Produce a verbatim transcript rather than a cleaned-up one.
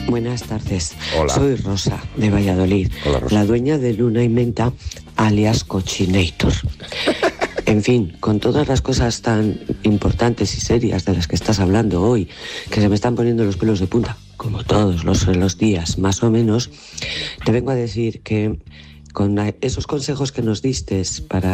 Buenas tardes. Hola. Soy Rosa, de Valladolid. Hola, Rosa. La dueña de Luna y Menta, alias Cochinator. En fin, con todas las cosas tan importantes y serias de las que estás hablando hoy, que se me están poniendo los pelos de punta, como todos los, los días, más o menos, te vengo a decir que con esos consejos que nos diste para